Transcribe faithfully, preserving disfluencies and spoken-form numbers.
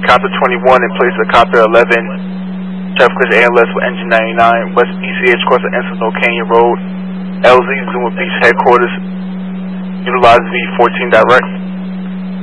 Copter twenty-one in place of Copter eleven. Traffic is A L S with engine ninety-nine, West E C H course of Encino Canyon Road. L Z Zuma Beach headquarters. Utilize V fourteen direct.